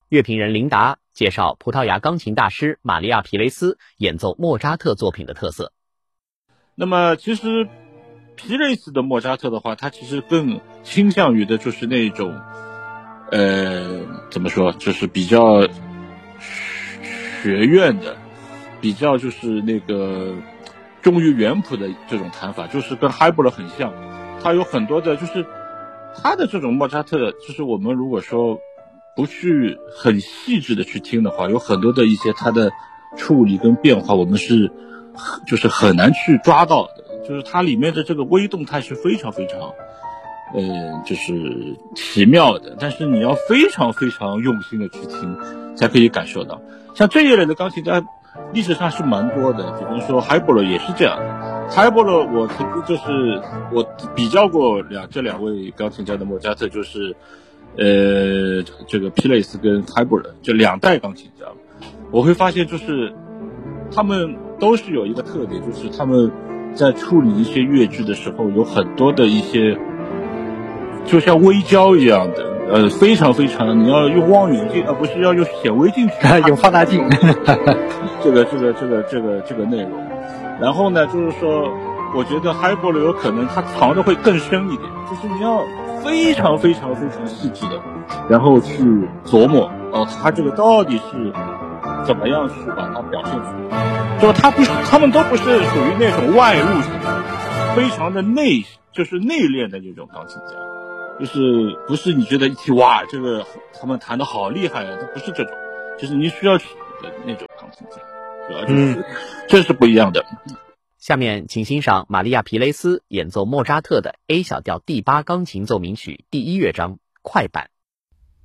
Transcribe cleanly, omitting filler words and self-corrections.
乐评人琳达介绍葡萄牙钢琴大师玛利亚·皮雷斯演奏莫扎特作品的特色。 那么其实皮雷斯的莫扎特的话，他其实更倾向于的就是那种怎么说，就是比较学院的，比较就是那个忠于原谱的这种弹法，就是跟海布勒很像。他有很多的就是他的这种莫扎特，就是我们如果说不去很细致的去听的话，有很多的一些他的处理跟变化，我们是就是很难去抓到的。就是它里面的这个微动态是非常非常就是奇妙的，但是你要非常非常用心的去听才可以感受到。像这一类的钢琴家历史上是蛮多的，比如说海波勒也是这样的。海波勒我曾经就是我比较过这两位钢琴家的莫扎特，就是这个皮雷斯跟海波勒这两代钢琴家，我会发现就是他们都是有一个特点，就是他们在处理一些乐句的时候，有很多的一些就像微胶一样的，非常非常，你要用望远镜，不是要用显微镜去用放大镜， 这个内容。然后呢，就是说，我觉得海波勒有可能他藏的会更深一点，就是你要非常非常非常细致的，然后去琢磨他这个到底是怎么样去把它表现出来。就他们都不是属于那种外露型的，非常的就是内敛的那种钢琴家，就是不是你觉得一听哇，这个他们弹的好厉害啊，它不是这种，就是你需要的那种钢琴家，主要就是这是不一样的。 下面请欣赏玛利亚·皮雷斯演奏莫扎特的 A 小调第8钢琴奏鸣曲第1乐章快板。